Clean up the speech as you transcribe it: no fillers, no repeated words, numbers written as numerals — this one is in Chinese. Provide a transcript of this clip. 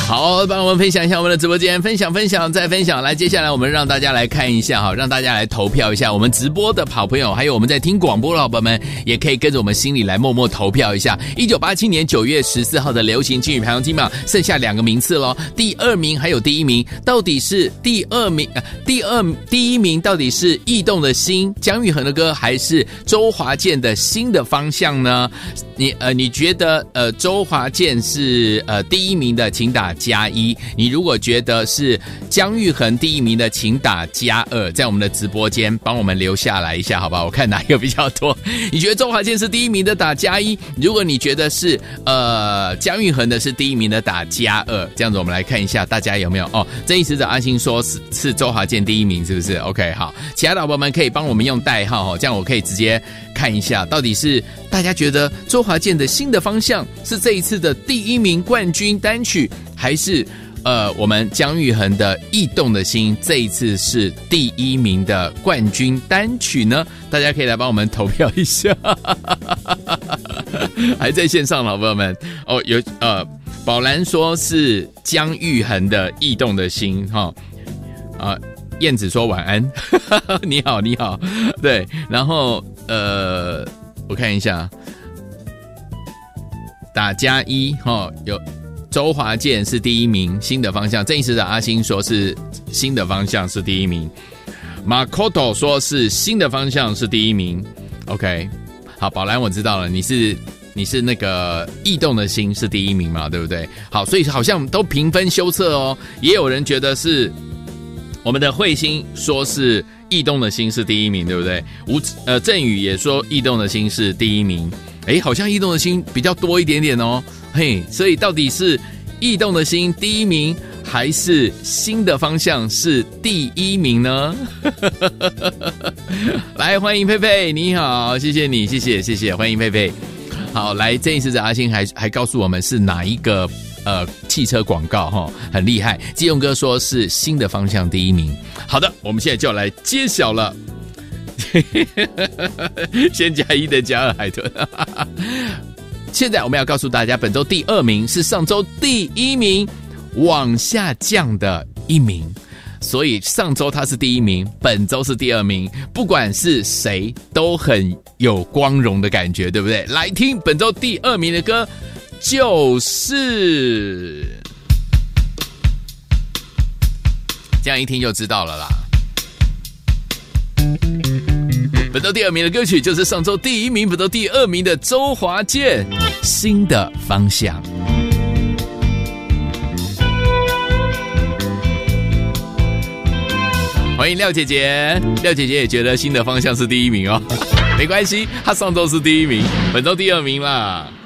好，帮我们分享一下我们的直播间，分享再分享。来，接下来我们让大家来看一下，让大家来投票一下。我们直播的好朋友，还有我们在听广播的好朋友们，也可以跟着我们心里来默默投票一下。1987年9月14号的流行金曲排行金榜，剩下2个名次咯，第2名还有第1名，到底是第一名到底是异动的心，姜育恒的歌，还是周华健的新的方向呢？你觉得周华健是第1名的，请打+1；你如果觉得是姜育恒第1名的，请打+2。在我们的直播间帮我们留下来一下，好不好？我看哪一个比较多。你觉得周华健是第1名的，打+1；如果你觉得是姜育恒的是第1名的，打+2。这样子我们来看一下大家有没有正义使者阿星说是周华健第1名，是不是 ？OK， 好，其他的宝宝们可以帮我们用代号这样我可以直接看一下到底是大家觉得周华健的新的方向是这一次的第1名冠军单曲，还是我们姜育恒的异动的心这一次是第1名的冠军单曲呢？大家可以来帮我们投票一下。还在线上老朋友们有宝兰说是姜育恒的异动的心燕子说晚安。你好对，然后我看一下打+1有周华健是第1名，新的方向。正义使者阿星说是新的方向是第1名，马 Koto 说是新的方向是第1名。 OK， 好，宝兰我知道了，你是那个异动的心是第1名嘛，对不对？好，所以好像都平分秋色也有人觉得是我们的慧心说是异动的心是第1名，对不对？振宇也说异动的心是第1名，好像异动的心比较多一点点所以到底是异动的心第1名，还是新的方向是第1名呢？来，欢迎佩佩，你好，谢谢你，谢谢，欢迎佩佩。好，来，正义使者阿星还告诉我们是哪一个汽车广告很厉害。基隆哥说是新的方向第1名。好的，我们现在就要来揭晓了。先+1的+2海豚。现在我们要告诉大家，本周第2名是上周第1名往下降的1名，所以上周他是第1名，本周是第2名，不管是谁都很有光荣的感觉，对不对？来听本周第2名的歌，就是这样，一听就知道了啦。本周第2名的歌曲就是上周第1名，本周第2名的周华健《新的方向》。欢迎廖姐姐，廖姐姐也觉得新的方向是第1名没关系，她上周是第1名，本周第2名啦。